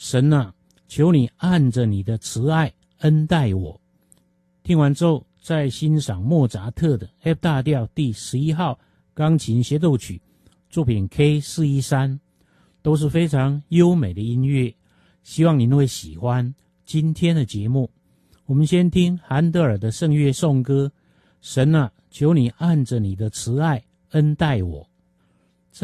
神啊，求你按着你的慈爱恩待我。听完之后，再欣赏莫扎特的 F 大调第11号钢琴协奏曲作品 K413，都是非常优美的音乐，希望您会喜欢今天的节目。我们先听韩德尔的圣乐颂歌，神啊，求你按着你的慈爱恩待我。